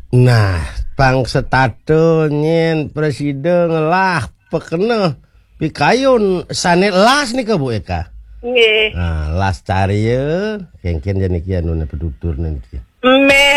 Nah, bangsa tado nyen presiden lah pekena pikayun sanet las nih Bu Eka. Nggih. Nah, las cari ya, kengken jadi kian nuna pedutur nanti. Me